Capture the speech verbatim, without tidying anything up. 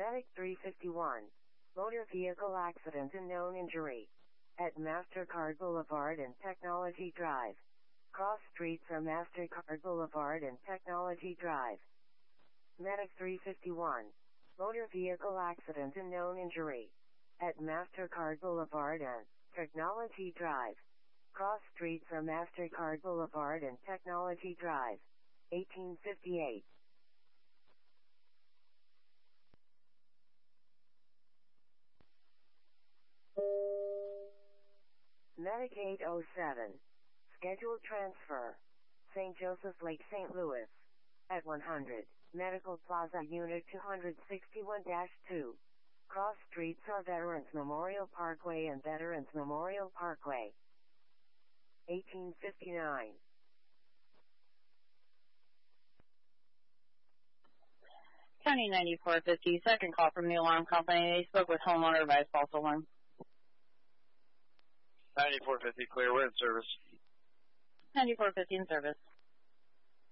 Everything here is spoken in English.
Medic three fifty-one. Motor vehicle accident and known injury. At MasterCard Boulevard and Technology Drive. Cross street from MasterCard Boulevard and Technology Drive. Medic three fifty-one. Motor vehicle accident and known injury. At MasterCard Boulevard and Technology Drive. Cross street from MasterCard Boulevard and Technology Drive. eighteen fifty-eight. Medic eight oh seven. Scheduled transfer. Saint Joseph Lake, Saint Louis. At one hundred, Medical Plaza Unit two sixty-one dash two. Cross streets are Veterans Memorial Parkway and Veterans Memorial Parkway. eighteen fifty-nine. County ninety-four fifty, second call from the alarm company. They spoke with homeowner, advised false alarm. ninety-four fifty, clear, we're in service. ninety-four fifty in service.